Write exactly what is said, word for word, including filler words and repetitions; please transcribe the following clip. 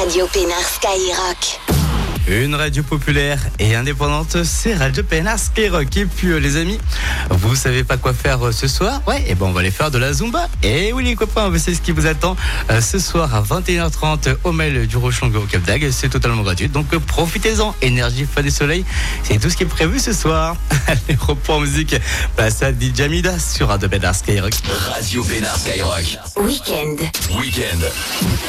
Radio Pénard Skyrock. Une radio populaire et indépendante, c'est Radio Pénard Skyrock. Et puis euh, les amis, vous savez pas quoi faire euh, ce soir? Ouais, et ben on va aller faire de la Zumba. Et oui les copains, c'est ce qui vous attend euh, ce soir à vingt et une heures trente au mail du Rochon au Cap d'Agde. C'est totalement gratuit, donc euh, profitez-en. Énergie, fun et soleil, c'est tout ce qui est prévu ce soir. Allez, repos en musique, place à D J Mida sur Radio Pénard Skyrock. Radio Pénard Skyrock. Week-end. Week-end.